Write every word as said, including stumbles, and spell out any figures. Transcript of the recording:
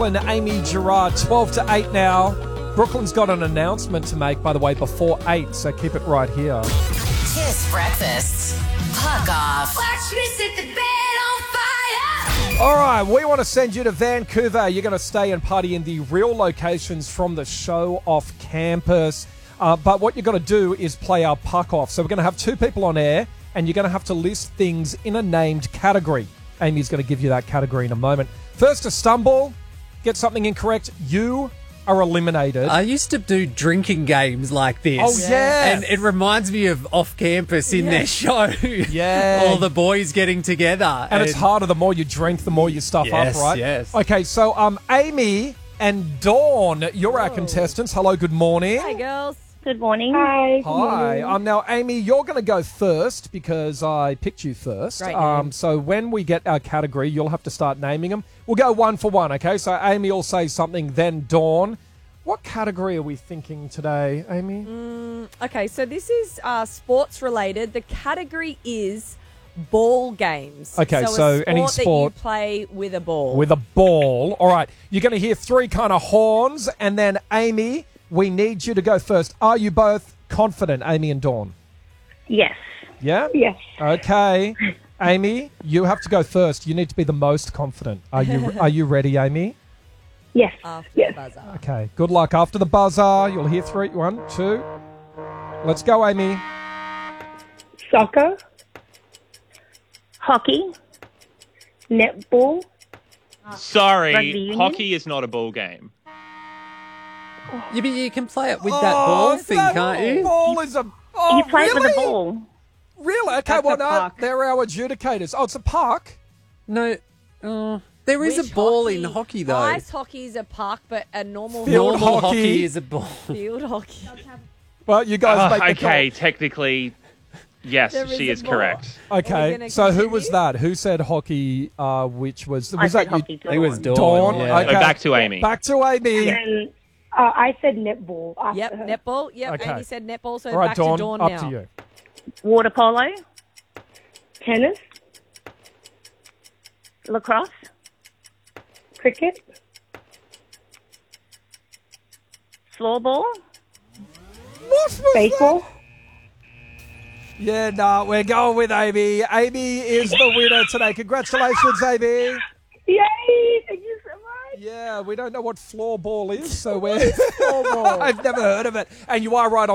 And Amy Gerard, twelve to eight now. Brooklyn's got an announcement to make, by the way, before eight, so keep it right here. Kiss Breakfast. Puck off. Watch me set the bed on fire. All right, we want to send you to Vancouver. You're going to stay and party in the real locations from the show off campus. Uh, but what you've got to do is play our puck off. So we're going to have two people on air, and you're going to have to list things in a named category. Amy's going to give you that category in a moment. First to stumble, get something incorrect, you are eliminated. I used to do drinking games like this. Oh, yeah. And it reminds me of Off Campus in Yeah. their show. Yeah. All the boys getting together. And, and it's harder the more you drink, the more you stuff yes, up, right? Yes. Okay, so um, Amy and Dawn, you're our contestants. Hello, good morning. Hi, girls. Good morning. Hi. Hi. Um, now, Amy, you're going to go first because I picked you first. Great Um, name. so when we get our category, you'll have to start naming them. We'll go one for one, okay? So Amy will say something, then Dawn. What category are we thinking today, Amy? Mm, okay, so this is uh, sports related. The category is ball games. Okay, so, so a sport any that sport- you play with a ball. With a ball. All right. You're going to hear three kind of horns, and then Amy, we need you to go first. Are you both confident, Amy and Dawn? Yes. Yeah? Yes. Okay. Amy, you have to go first. You need to be the most confident. Are you Are you ready, Amy? Yes. After Yes. the buzzer. Okay. Good luck. After the buzzer, you'll hear three. One, two. Let's go, Amy. Soccer. Hockey. Netball. Sorry, Rugby union? hockey is not a ball game. Yeah, but you can play it with that ball thing, that can't you? Ball is a. Oh, you play really? it with a ball. Really? Okay. That's well, a no, puck. they're our adjudicators. Oh, it's a puck. No. Uh, there is Which a ball hockey? in hockey, though. Ice hockey is a puck, but a normal Field Normal hockey. hockey is a ball. field hockey. Well, you guys Ah, make the okay, technically, yes, There she is is a ball. correct. call. Okay. gonna So who was continue? that? Who said hockey? Uh, which was I was said that you? hockey. It was Dawn. Dawn. Yeah. Okay. So back to Amy. Back to Amy. And uh, I said netball. After Yep, her. netball. Yep, Okay. Amy said netball, so All right, back Dawn. to Dawn up now. to you. Water polo. Tennis. Lacrosse. Cricket. Floorball. What was Baseball. that? Yeah, no, we're going with Amy. Amy is the winner today. Congratulations, Amy. Yay! Thank you so much. Yeah, we don't know what floorball is, so we're. I've never heard of it. And you are right on.